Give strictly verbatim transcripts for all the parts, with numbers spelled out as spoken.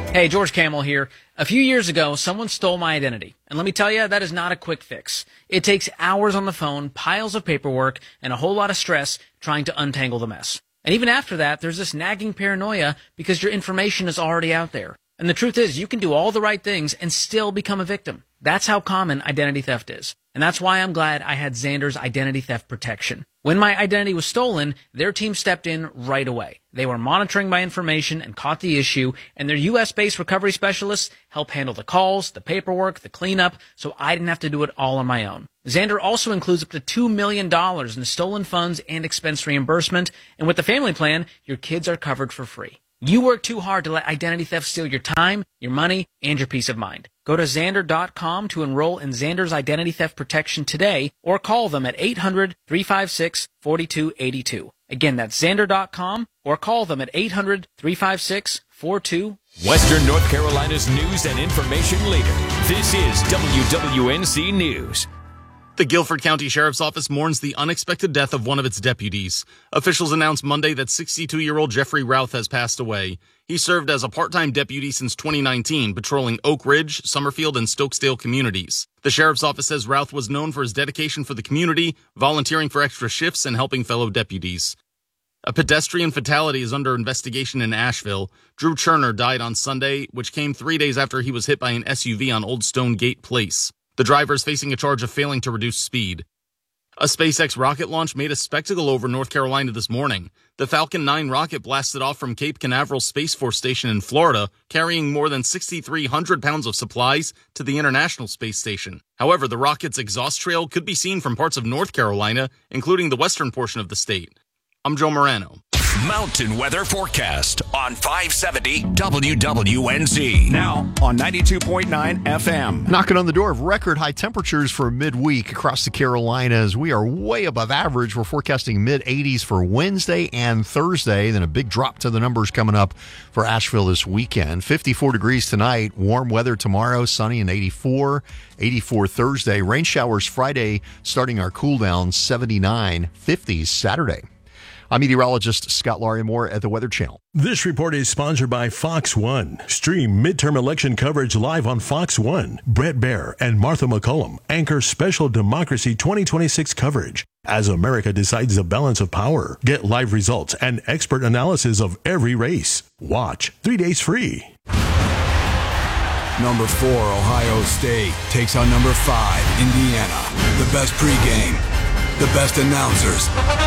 Hey, George Camel here. A few years ago, someone stole my identity. And let me tell you, that is not a quick fix. It takes hours on the phone, piles of paperwork, and a whole lot of stress trying to untangle the mess. And even after that, there's this nagging paranoia because your information is already out there. And the truth is, you can do all the right things and still become a victim. That's how common identity theft is. And that's why I'm glad I had Xander's identity theft protection. When my identity was stolen, their team stepped in right away. They were monitoring my information and caught the issue, and their U S-based recovery specialists help handle the calls, the paperwork, the cleanup, so I didn't have to do it all on my own. Xander also includes up to two million dollars in stolen funds and expense reimbursement, and with the family plan, your kids are covered for free. You work too hard to let identity theft steal your time, your money, and your peace of mind. Go to Xander dot com to enroll in Xander's identity theft protection today, or call them at eight hundred, three five six, four two eight two. Again, that's Xander dot com, or call them at eight hundred, three five six, four two eight two. Western North Carolina's news and information leader. This is W W N C News. The Guilford County Sheriff's Office mourns the unexpected death of one of its deputies. Officials announced Monday that sixty-two-year-old Jeffrey Routh has passed away. He served as a part-time deputy since twenty nineteen, patrolling Oak Ridge, Summerfield, and Stokesdale communities. The Sheriff's Office says Routh was known for his dedication for the community, volunteering for extra shifts, and helping fellow deputies. A pedestrian fatality is under investigation in Asheville. Drew Cherner died on Sunday, which came three days after he was hit by an S U V on Old Stone Gate Place. The driver is facing a charge of failing to reduce speed. A SpaceX rocket launch made a spectacle over North Carolina this morning. The Falcon nine rocket blasted off from Cape Canaveral Space Force Station in Florida, carrying more than six thousand three hundred pounds of supplies to the International Space Station. However, the rocket's exhaust trail could be seen from parts of North Carolina, including the western portion of the state. I'm Joe Morano. Mountain weather forecast on five seventy W W N Z. Now on ninety-two point nine F M. Knocking on the door of record high temperatures for midweek across the Carolinas. We are way above average. We're forecasting mid eighties for Wednesday and Thursday. Then a big drop to the numbers coming up for Asheville this weekend. fifty-four degrees tonight. Warm weather tomorrow. Sunny and eighty-four. eighty-four Thursday. Rain showers Friday starting our cool down. seventy-nine. fifties Saturday. I'm meteorologist Scott Larimore at the Weather Channel. This report is sponsored by Fox One. Stream midterm election coverage live on Fox One. Brett Baer and Martha McCullum anchor special Democracy twenty twenty-six coverage as America decides the balance of power. Get live results and expert analysis of every race. Watch three days free. Number four, Ohio State takes on number five, Indiana. The best pregame, the best announcers.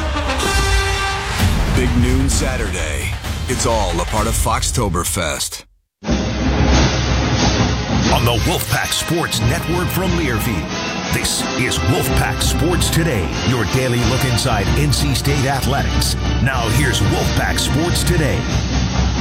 Big Noon Saturday. It's all a part of Foxtoberfest. On the Wolfpack Sports Network from Learfield, this is Wolfpack Sports Today, your daily look inside N C State athletics. Now here's Wolfpack Sports Today.